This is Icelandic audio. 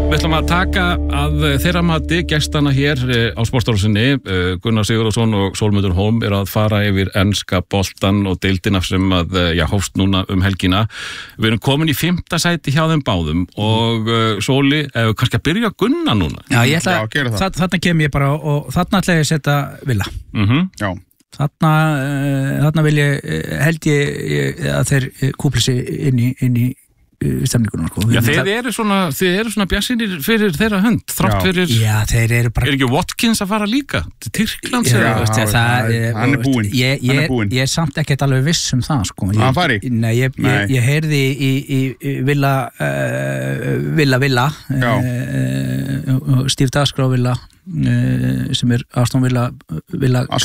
Við ætlum að taka að þeirra mati gestana hér á Sportrásinni. Gunnar Sigurðsson og Sólmundur Hólm eru að fara yfir enska boltan og deildina sem að hófst núna helgina. Við erum komin í 5. sæti hjá þeim báðum og Sóli, kannski að byrja að Gunna núna. Já, ég ætla þarna kem ég bara og þarna ætla ég að setja Villa. Já. Þarna vil held ég að þeir kúpli sig inn í stemningunum sko. Já, þeir eru svona bjartsýnir fyrir þeirra hönd, þrátt fyrir. Já, þeir eru bara. Ekki Watkins að fara líka til Tyrklands? Hann er búinn. Ég er samt ekkert alveg viss það sko. Hann fari? Nei, ég heyrði í Villa Já. Steve Dasgrau Villa sem Aston Villa